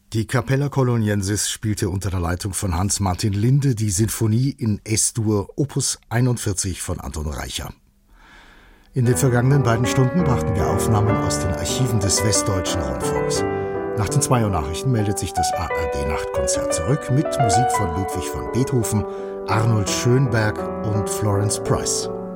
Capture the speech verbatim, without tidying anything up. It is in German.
Die Capella Coloniensis spielte unter der Leitung von Hans-Martin Linde die Sinfonie in Es-Dur Opus einundvierzig von Anton Reicha. In den vergangenen beiden Stunden brachten wir Aufnahmen aus den Archiven des Westdeutschen Rundfunks. Nach den zwei Uhr Nachrichten meldet sich das A R D-Nachtkonzert zurück mit Musik von Ludwig von Beethoven, Arnold Schönberg und Florence Price.